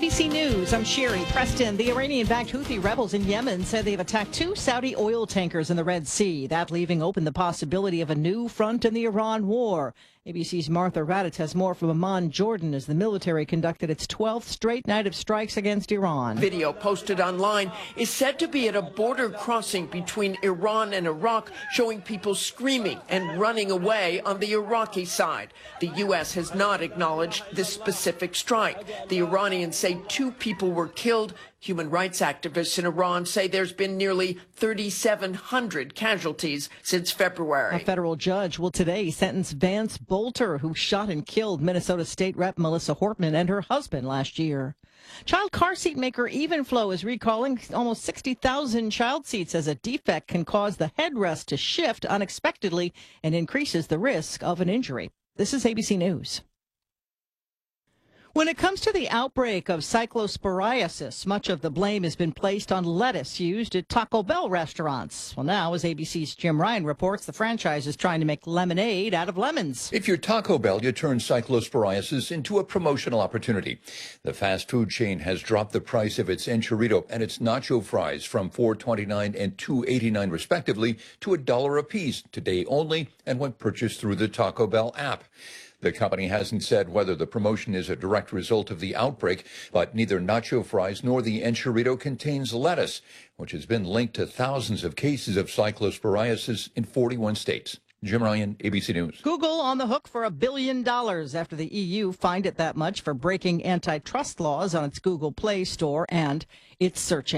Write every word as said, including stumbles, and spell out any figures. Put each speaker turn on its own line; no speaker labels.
B C News, I'm Sherry Preston. The Iranian-backed Houthi rebels in Yemen said they've attacked two Saudi oil tankers in the Red Sea, that leaving open the possibility of a new front in the Iran war. A B C's Martha Raddatz has more from Amman, Jordan, as the military conducted its twelfth straight night of strikes against Iran.
Video posted online is said to be at a border crossing between Iran and Iraq, showing people screaming and running away on the Iraqi side. The U S has not acknowledged this specific strike. The Iranians say two people were killed. Human rights activists in Iran say there's been nearly thirty-seven hundred casualties since February.
A federal judge will today sentence Vance Bolter, who shot and killed Minnesota State Rep Melissa Hortman and her husband last year. Child car seat maker Evenflo is recalling almost sixty thousand child seats as a defect can cause the headrest to shift unexpectedly and increases the risk of an injury. This is A B C News. When it comes to the outbreak of cyclosporiasis, much of the blame has been placed on lettuce used at Taco Bell restaurants. Well, now, as A B C's Jim Ryan reports, the franchise is trying to make lemonade out of lemons.
If you're Taco Bell, you turn cyclosporiasis into a promotional opportunity. The fast food chain has dropped the price of its enchilada and its nacho fries from four twenty-nine and two eighty-nine respectively to a dollar apiece today only and when purchased through the Taco Bell app. The company hasn't said whether the promotion is a direct result of the outbreak, but neither nacho fries nor the enchilada contains lettuce, which has been linked to thousands of cases of cyclosporiasis in forty-one states. Jim Ryan, A B C News.
Google on the hook for a billion dollars after the E U fined it that much for breaking antitrust laws on its Google Play Store and its search engine.